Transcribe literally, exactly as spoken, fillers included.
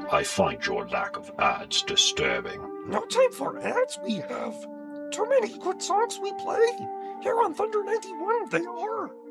I find your lack of ads disturbing. No time for ads, we have. Too many good songs we play. Here on Thunder ninety-one, they are.